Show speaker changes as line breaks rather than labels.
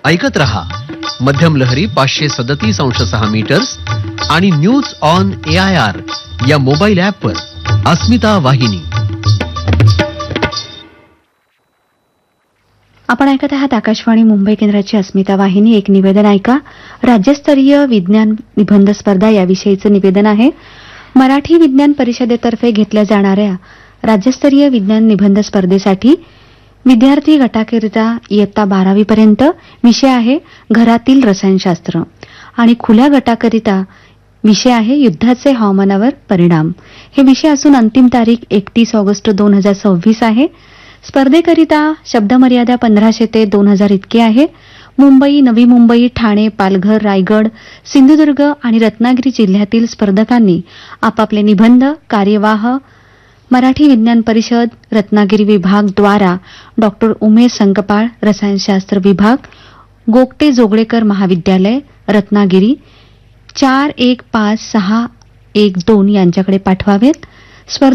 ऐकत रहा मध्यम लहरी 537.6 मीटर्स आणि न्यूज ऑन AIR या मोबाईल ॲपवर अस्मिता वाहिनी.
आपण ऐकत आहात आकाशवाणी मुंबई केंद्राची अस्मिता वाहिनी. एक निवेदन ऐका. राज्यस्तरीय विज्ञान निबंध स्पर्धा याविषयीचं निवेदन आहे. मराठी विज्ञान परिषदेतर्फे घेतल्या जाणाऱ्या राज्यस्तरीय विज्ञान निबंध स्पर्धेसाठी विद्यार्थी गटाकरिता इयत्ता 12वी पर्यंत विषय आहे घरातील रसायनशास्त्र आणि खुल्या गटाकरिता विषय आहे युद्धाचे हवामानावर परिणाम. हे विषय असून अंतिम तारीख 31 ऑगस्ट 2026 आहे. स्पर्धेकरिता शब्दमर्यादा 1500 ते 2000 इतकी आहे. मुंबई, नवी मुंबई, ठाणे, पालघर, रायगड, सिंधुदुर्ग आणि रत्नागिरी जिल्ह्यातील स्पर्धकांनी आपापले निबंध कार्यवाह मराठी विज्ञान परिषद रत्नागिरी विभाग द्वारा डॉक्टर उमेश संकपाळ रसायनशास्त्र विभाग गोगटे जोगळेकर महाविद्यालय रत्नागिरी 415612 यांच्याकडे पाठवावेत.